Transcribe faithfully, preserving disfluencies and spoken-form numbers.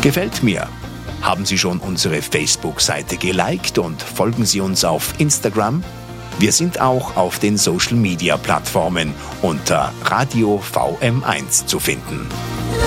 Gefällt mir? Haben Sie schon unsere Facebook-Seite geliked und folgen Sie uns auf Instagram? Wir sind auch auf den Social-Media-Plattformen unter Radio V M eins zu finden.